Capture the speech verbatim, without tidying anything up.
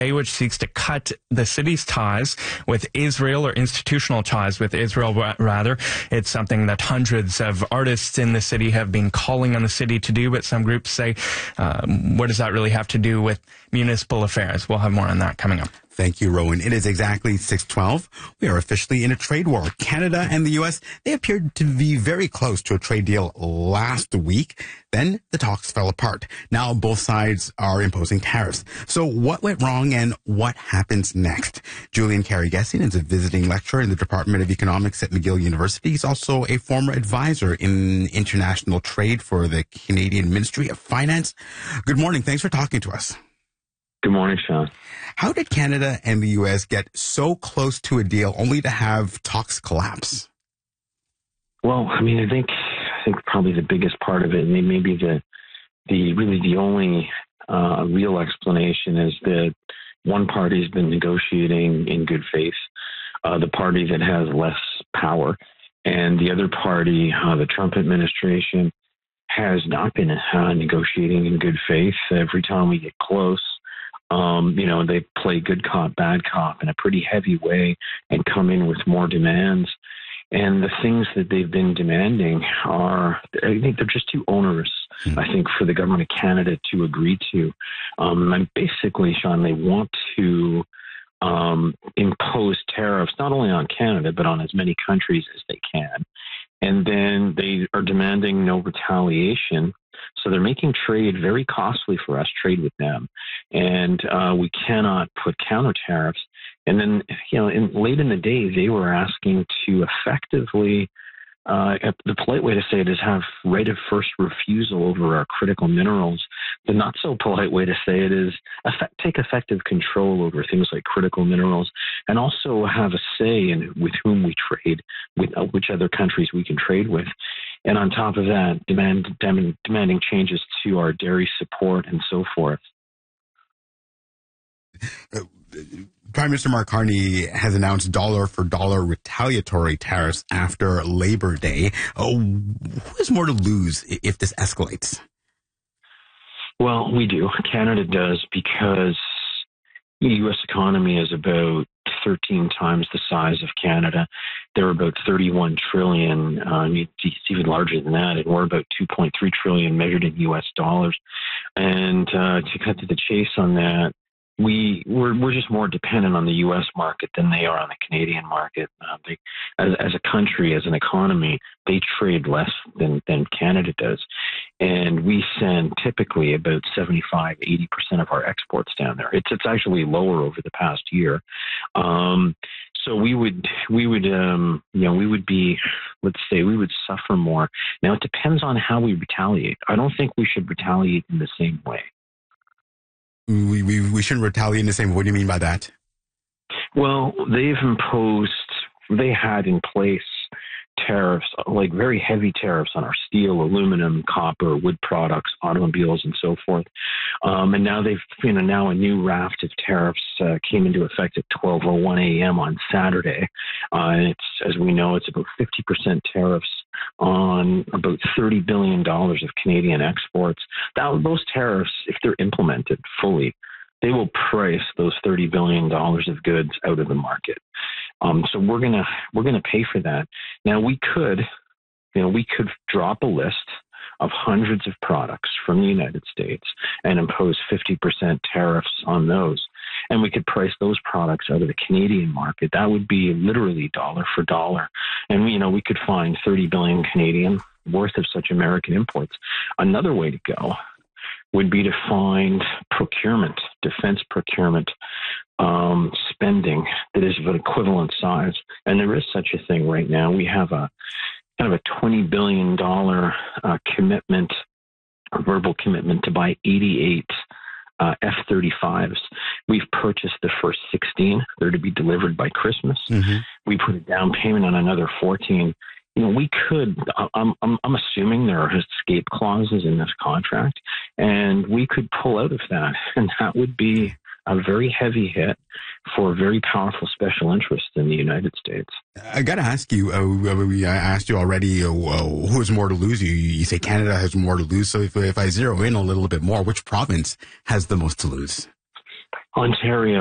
which seeks to cut the city's ties with Israel, or institutional ties with Israel, rather. It's something that hundreds of artists in the city have been calling on the city to do, but some groups say, um, what does that really have to do with municipal affairs? We'll have more on that coming up. Thank you, Rowan. It is exactly six twelve. We are officially in a trade war. Canada and the U S, they appeared to be very close to a trade deal last week. Then the talks fell apart. Now both sides are imposing tariffs. So what went wrong and what happens next? Julian Carey-Gesing is a visiting lecturer in the Department of Economics at McGill University. He's also a former advisor in international trade for the Canadian Ministry of Finance. Good morning. Thanks for talking to us. Good morning, Sean. How did Canada and the U S get so close to a deal only to have talks collapse? Well, I mean, I think I think probably the biggest part of it, and maybe the the really the only uh, real explanation, is that one party's been negotiating in good faith, uh, the party that has less power, and the other party, uh, the Trump administration, has not been uh, negotiating in good faith. Every time we get close, Um, you know, they play good cop, bad cop in a pretty heavy way and come in with more demands. And the things that they've been demanding are, I think they're just too onerous, mm. I think, for the government of Canada to agree to. Um, and basically, Sean, they want to um, impose tariffs not only on Canada, but on as many countries as they can. And then they are demanding no retaliation. So they're making trade very costly for us, trade with them. And uh, we cannot put counter tariffs. And then, you know, in, late in the day, they were asking to effectively, uh, the polite way to say it is have right of first refusal over our critical minerals. The not so polite way to say it is effect, take effective control over things like critical minerals, and also have a say in with whom we trade, with uh, which other countries we can trade with. And on top of that, demand, demand demanding changes to our dairy support and so forth. Uh, Prime Minister Mark Carney has announced dollar-for-dollar retaliatory tariffs after Labor Day. Oh, who has more to lose if this escalates? Well, we do. Canada does, because the U S economy is about thirteen times the size of Canada. They're about thirty-one trillion. Uh, it's even larger than that. And we're about two point three trillion measured in U S dollars. And uh, to cut to the chase on that, we we're, we're just more dependent on the U S market than they are on the Canadian market. Uh, they, as, as a country, as an economy, they trade less than, than Canada does. And we send typically about seventy-five, eighty percent of our exports down there. It's it's actually lower over the past year. Um, so we would we would um, you know we would be, let's say, we would suffer more. Now, it depends on how we retaliate. I don't think we should retaliate in the same way. We, we we shouldn't retaliate in the same way. What do you mean by that? Well, they've imposed, they had in place tariffs, like very heavy tariffs on our steel, aluminum, copper, wood products, automobiles, and so forth. Um, and now they've, you know, now a new raft of tariffs uh, came into effect at twelve oh one a.m. on Saturday. Uh, and it's, as we know, it's about fifty percent tariffs on about thirty billion dollars of Canadian exports. That, those tariffs, if they're implemented fully, they will price those thirty billion dollars of goods out of the market. Um, so we're gonna we're gonna pay for that. Now we could, you know, we could drop a list of hundreds of products from the United States and impose fifty percent tariffs on those, and we could price those products out of the Canadian market. That would be literally dollar for dollar, and you know we could find thirty billion Canadian worth of such American imports. Another way to go would be to find procurement, defense procurement um, spending that is of an equivalent size. And there is such a thing right now. We have a kind of a twenty billion dollars uh, commitment, a verbal commitment to buy eighty-eight uh, F thirty-fives. We've purchased the first sixteen. They're to be delivered by Christmas. Mm-hmm. We put a down payment on another fourteen. You know, we could, I'm, I'm, I'm assuming there are escape clauses in this contract, and we could pull out of that. And that would be a very heavy hit for very powerful special interests in the United States. I got to ask you, uh, I asked you already, uh, who has more to lose? You, you say Canada has more to lose. So if, if I zero in a little bit more, which province has the most to lose? Ontario